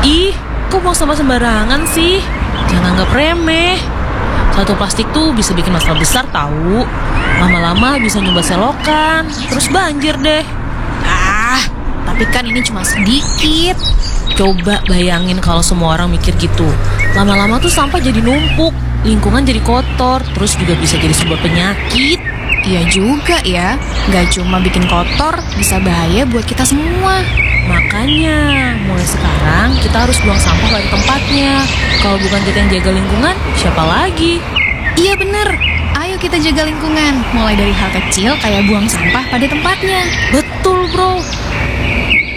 Ih, kok buang sampah sembarangan sih? Jangan anggap remeh. Satu plastik tuh bisa bikin masalah besar tahu. Lama-lama bisa nyumbat selokan, terus banjir deh. Tapi kan ini cuma sedikit. Coba bayangin kalau semua orang mikir gitu. Lama-lama tuh sampah jadi numpuk, lingkungan jadi kotor, terus juga bisa jadi sebuah penyakit. Iya juga ya, gak cuma bikin kotor, bisa bahaya buat kita semua. Makanya, mulai sekarang kita harus buang sampah pada tempatnya. Kalau bukan kita yang jaga lingkungan, siapa lagi? Iya bener, ayo kita jaga lingkungan. Mulai dari hal kecil kayak buang sampah pada tempatnya. Betul bro.